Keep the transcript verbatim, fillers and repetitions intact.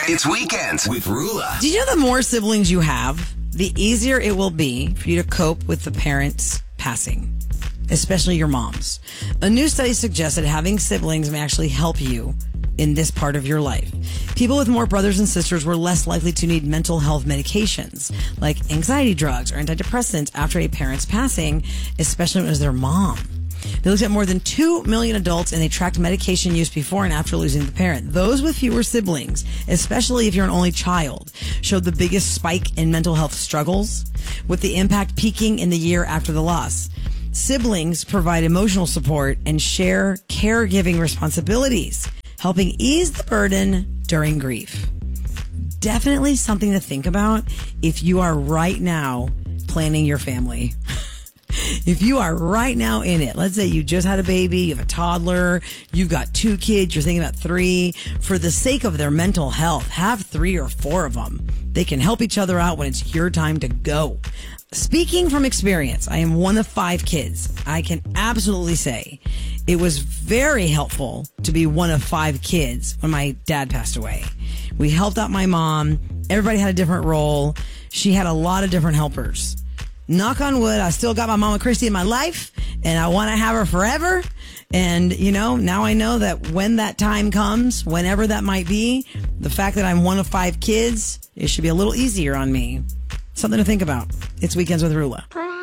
It's Weekends with Rula. Did you know the more siblings you have, the easier it will be for you to cope with the parents passing, especially your mom's? A new study suggests that having siblings may actually help you in this part of your life. People with more brothers and sisters were less likely to need mental health medications like anxiety drugs or antidepressants after a parent's passing, especially when it was their mom. They looked at more than two million adults and they tracked medication use before and after losing the parent. Those with fewer siblings, especially if you're an only child, showed the biggest spike in mental health struggles, with the impact peaking in the year after the loss. Siblings provide emotional support and share caregiving responsibilities, helping ease the burden during grief. Definitely something to think about if you are right now planning your family. If you are right now in it, let's say you just had a baby, you have a toddler, you've got two kids, you're thinking about three. For the sake of their mental health, have three or four of them. They can help each other out when it's your time to go. Speaking from experience, I am one of five kids. I can absolutely say it was very helpful to be one of five kids when my dad passed away. We helped out my mom. Everybody had a different role. She had a lot of different helpers. Knock on wood, I still got my Mama Christy in my life, and I want to have her forever. And, you know, now I know that when that time comes, whenever that might be, the fact that I'm one of five kids, it should be a little easier on me. Something to think about. It's Weekends with Rula.